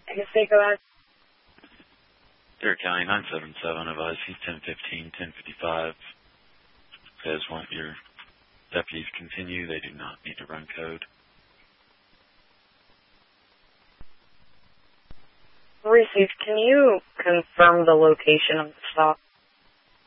I guess they go out. Garrett County 977, advise he's 1015, 1055. Says, won't your deputies continue? They do not need to run code. Received. Can you confirm the location of the stop?